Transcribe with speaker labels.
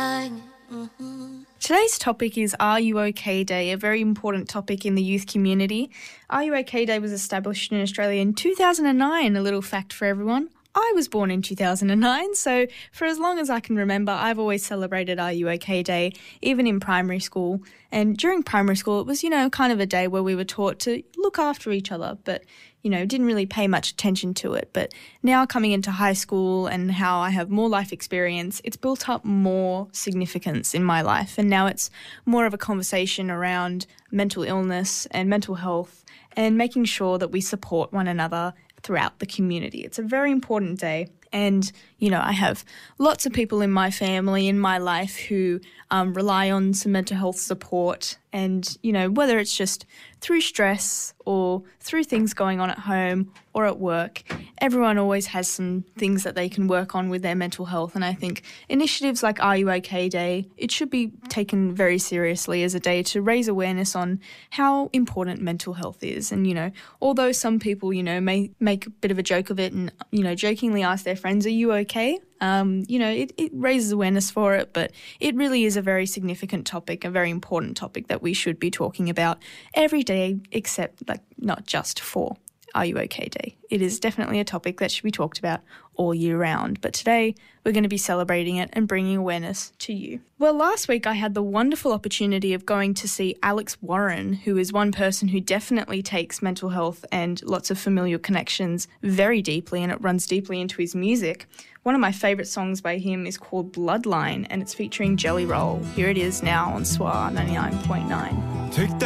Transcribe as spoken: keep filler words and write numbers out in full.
Speaker 1: Today's topic is Are You OK Day, a very important topic in the youth community. Are You OK Day was established in Australia in two thousand nine, a little fact for everyone. I was born in two thousand nine, so for as long as I can remember, I've always celebrated Are You OK Day, even in primary school. And during primary school, it was, you know, kind of a day where we were taught to look after each other, but, you know, didn't really pay much attention to it. But now coming into high school and how I have more life experience, it's built up more significance in my life. And now it's more of a conversation around mental illness and mental health and making sure that we support one another throughout the community. It's a very important day. And, you know, I have lots of people in my family, in my life, who um, rely on some mental health support. And, you know, whether it's just through stress or through things going on at home or at work, everyone always has some things that they can work on with their mental health. And I think initiatives like Are You OK Day, it should be taken very seriously as a day to raise awareness on how important mental health is. And, you know, although some people, you know, may make a bit of a joke of it and, you know, jokingly ask their friends, are you okay? Um, you know, it, it raises awareness for it, but it really is a very significant topic, a very important topic that we should be talking about every day, except like not just for Are You OK Day. It is definitely a topic that should be talked about all year round, but today we're going to be celebrating it and bringing awareness to you. Well, last week I had the wonderful opportunity of going to see Alex Warren, who is one person who definitely takes mental health and lots of familial connections very deeply, and it runs deeply into his music. One of my favourite songs by him is called Bloodline, and it's featuring Jelly Roll. Here it is now on S W R ninety-nine point nine. Take that